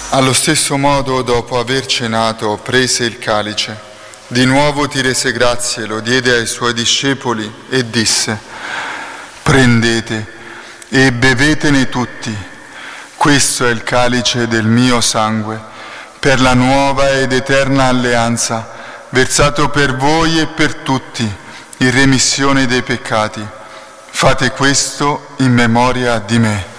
Allo stesso modo, dopo aver cenato, prese il calice. Di nuovo ti rese grazie, lo diede ai suoi discepoli e disse: prendete e bevetene tutti. Questo è il calice del mio sangue, per la nuova ed eterna alleanza, versato per voi e per tutti, in remissione dei peccati. Fate questo in memoria di me.